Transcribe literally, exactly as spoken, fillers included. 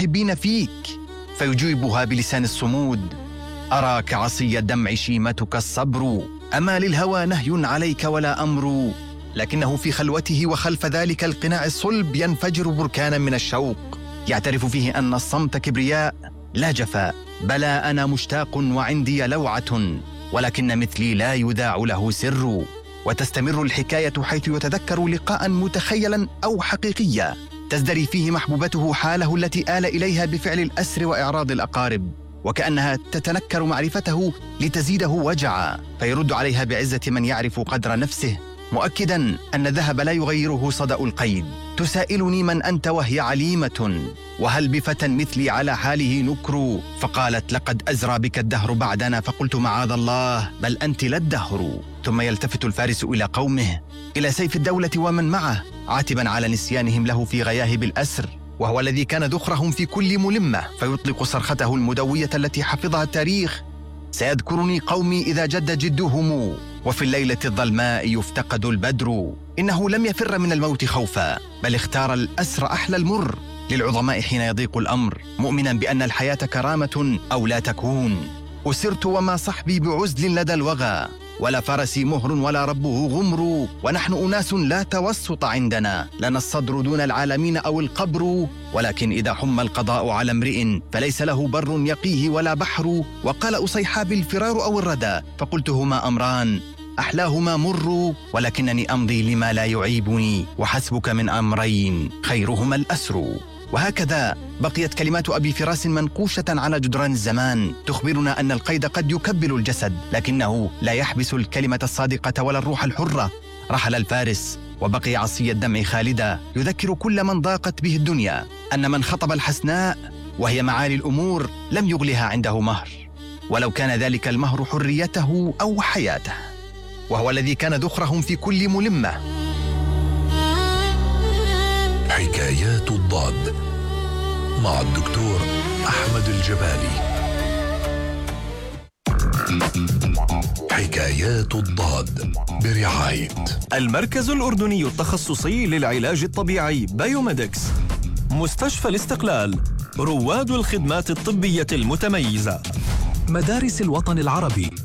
المحبين فيك، فيجيبها بلسان الصمود: أراك عصي الدمع شيمتك الصبر، أما للهوى نهي عليك ولا أمر. لكنه في خلوته وخلف ذلك القناع الصلب ينفجر بركانا من الشوق، يعترف فيه أن الصمت كبرياء لا جفاء. بلى أنا مشتاق وعندي لوعة، ولكن مثلي لا يذاع له سر. وتستمر الحكاية حيث يتذكر لقاء متخيلا أو حقيقيا تزدري فيه محبوبته حاله التي آل إليها بفعل الأسر وإعراض الأقارب، وكأنها تتنكر معرفته لتزيده وجعا، فيرد عليها بعزة من يعرف قدر نفسه، مؤكدا أن الذهب لا يغيره صدأ القيد. تسائلني من أنت وهي عليمة، وهل بفتى مثلي على حاله نكر؟ فقالت: لقد أزرى بك الدهر بعدنا. فقلت: معاذ الله، بل أنت لا الدهر. ثم يلتفت الفارس إلى قومه، إلى سيف الدولة ومن معه، عاتبا على نسيانهم له في غياهب الأسر، وهو الذي كان ذخرهم في كل ملمة، فيطلق صرخته المدوية التي حفظها التاريخ: سيذكرني قومي إذا جد جدهم، وفي الليلة الظلماء يفتقد البدر. إنه لم يفر من الموت خوفا، بل اختار الأسر أحلى المر للعظماء حين يضيق الأمر، مؤمنا بأن الحياة كرامة أو لا تكون. أسرت وما صحبي بعزل لدى الوغى، ولا فرسي مهر ولا ربه غمر، ونحن أناس لا توسط عندنا، لنا الصدر دون العالمين أو القبر. ولكن إذا حم القضاء على امرئ فليس له بر يقيه ولا بحر. وقال أصيحاب: الفرار أو الردى. فقلت: هما أمران أحلاهما مر، ولكنني أمضي لما لا يعيبني، وحسبك من أمرين خيرهما الأسر. وهكذا بقيت كلمات أبي فراس منقوشة على جدران الزمان، تخبرنا أن القيد قد يكبل الجسد، لكنه لا يحبس الكلمة الصادقة ولا الروح الحرة. رحل الفارس وبقي عصي الدمع خالدا، يذكر كل من ضاقت به الدنيا أن من خطب الحسناء وهي معالي الأمور لم يغلها عنده مهر، ولو كان ذلك المهر حريته أو حياته، وهو الذي كان ذخرهم في كل ملمة. حكايات الضاد مع الدكتور أحمد الجبالي. حكايات الضاد برعاية المركز الأردني التخصصي للعلاج الطبيعي بايوميدكس، مستشفى الاستقلال، رواد الخدمات الطبية المتميزة، مدارس الوطن العربي